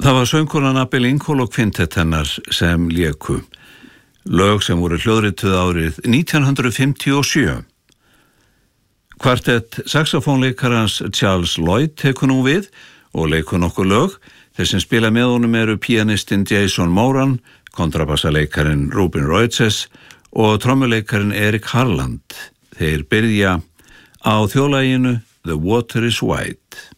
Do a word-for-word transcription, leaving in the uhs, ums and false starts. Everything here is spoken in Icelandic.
Það var söngkonan Abby Lincoln og kvintett hennar sem léku. Lög sem voru hljóðrituð árið nítján hundruð fimmtíu og sjö. Kvartett saxofónleikarans Charles Lloyd tekur nú við og leikur nokkur lög. Þeir sem spila með honum eru pianistinn Jason Moran, kontrabassaleikarin Ruben Rhodes og trommuleikarin Eric Harland. Þeir byrja á þjóðlaginu The Water is White.